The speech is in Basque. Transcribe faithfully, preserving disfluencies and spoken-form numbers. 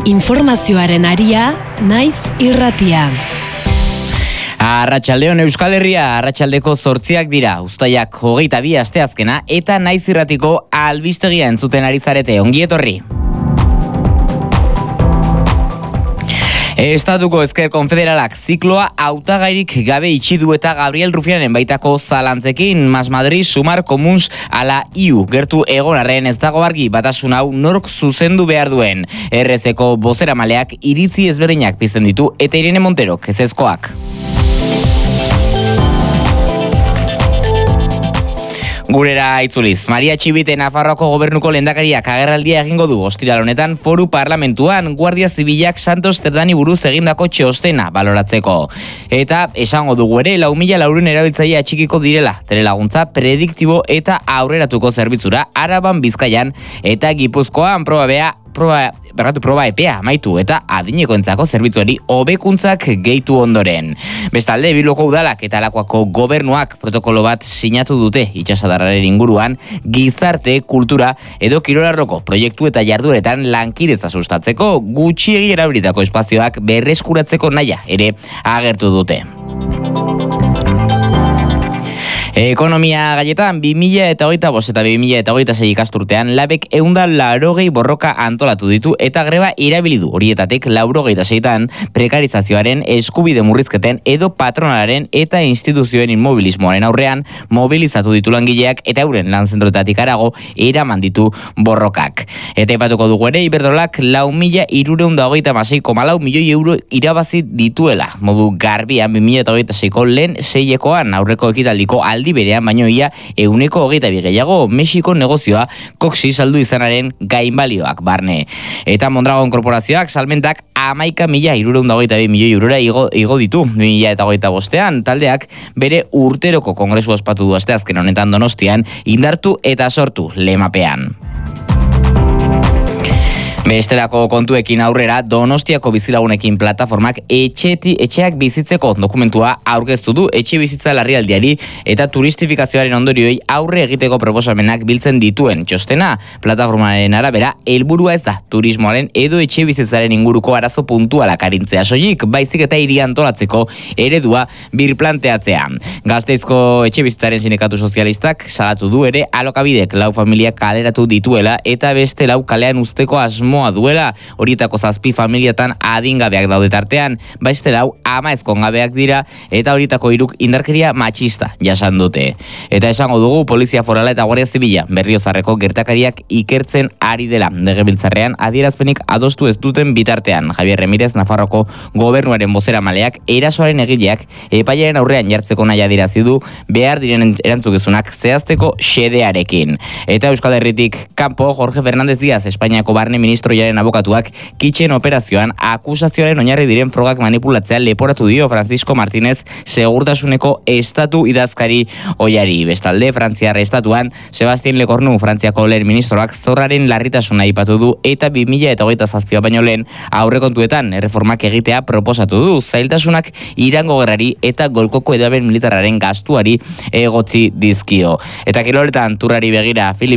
Informazioaren aria, naiz irratia. Arratsaldeon Euskal Herria, arratsaldeko zortziak dira, uztaiak hogeita bi asteazkena eta naiz irratiko albistegia entzuten ari zarete, ongi etorri. Estatuko Ezker Konfederalak zikloa hautagairik gabe itxi du eta Gabriel Rufianen baitako zalantzekin Mas Madrid Sumar Comuns ala iu gertu egonarren ez dago argi batasun hau nork zuzendu behar duen. Errezeko bozeramaleak iritzi ezberdinak pizten ditu eta Irene Monterok ezezkoak. Gurera itzuliz, Maria Txibite Nafarroako gobernuko lehendakariak agerraldia egingo du ostiral honetan Foru Parlamentuan Guardia Zibilak Santos Cerdani buruz egindako txostena baloratzeko. Eta esango dugu ere lau mila laurehun erabiltzaile atxikiko direla, telelaguntza prediktibo eta aurreratuko zerbitzura Araban, Bizkaian eta Gipuzkoan proba bea proba Berratu proba epea amaitu eta adinekoentzako zerbitzuari hobekuntzak gehitu ondoren. Bestalde, Bilboko udalak eta Lakuako gobernuak protokolo bat sinatu dute itsasadarraren inguruan gizarte, kultura edo kirolarroko proiektu eta jardueretan lankidetza sustatzeko gutxiegi erabilitako espazioak berreskuratzeko nahia ere agertu dute. Ekonomia gaietan, bi mila hogeita bost eta bi mila hogeita sei ikasturtean labek ehun eta laurogei borroka antolatu ditu eta greba erabili du horietatik laurogeita seitan prekarizazioaren, eskubide murrizketen edo patronalaren eta instituzioen inmobilismoaren aurrean mobilizatu ditu langileak eta euren lanzentroetatik harago eraman ditu borrokak. Eta aipatuko dugu ere Iberdrolak lau mila hirurehun eta hogeita hamasei koma lau milioi euro irabazi dituela. Modu garbian bi mila hogeita seiko lehen seiekoan aurreko ekitaldiko aldi berean baino ia ehuneko hogeita bi gehiago Mexiko negozioa koksi saldu izanaren gainbalioak barne. Eta Mondragon korporazioak salmentak hamaika mila hirurehun eta hogeita bi milioi eurora igo, igo ditu bi mila hogeita bostean taldeak bere urteroko kongresu ospatu du asteazken honetan Donostian indartu eta sortu lemapean. Bestelako kontuekin aurrera, Donostiako bizilagunekin plataformak etxeti, etxeak bizitzeko dokumentua aurkeztu du etxe bizitza larrialdiari eta turistifikazioaren ondorioei aurre egiteko proposamenak biltzen dituen txostena. Plataformaren arabera, helburua ez da turismoaren edo etxe bizitzaren inguruko arazo puntualak arintzea soilik, baizik eta hiri antolatzeko eredua birplanteatzea. Gasteizko etxe bizitzaren sindikatu sozialistak salatu du ere alokabidek lau familiak kaleratu dituela eta beste lau kalean uzteko asmo duela, horietako zazpi familiatan adingabeak daude tartean, beste lau ama ezkongabeak dira eta horietako hiruk indarkeria matxista jasan dute. Eta esango dugu Polizia Forala eta Guardia Zibila Berriozarreko gertakariak ikertzen ari dela. Legebiltzarrean adierazpenik adostu ez duten bitartean. Javier Remirez Nafarroko gobernuaren bozeramaleak erasoaren egileak epailearen aurrean jartzeko nahi adierazi du behar diren erantzukizunak zehazteko xedearekin. Eta Euskal Herritik kanpo Jorge Fernández Díaz Espainiako barne ministro Ministroiaren abokatuak kitxen operazioan akusazioaren oinarri diren frogak manipulatzea leporatu dio Francisco Martínez segurtasuneko estatu idazkari oiari. Bestalde, Frantziar estatuan Sebastien Lecornu Frantziako lehen ministroak zorraren larritasuna aipatu du eta bi mila hogeita zazpi baino lehen aurrekontuetan erreformak egitea proposatu du. Zailtasunak Irango gerrari eta Golkoko edaben militarraren gastuari egotzi dizkio. Eta kiroletan turrari begira Filip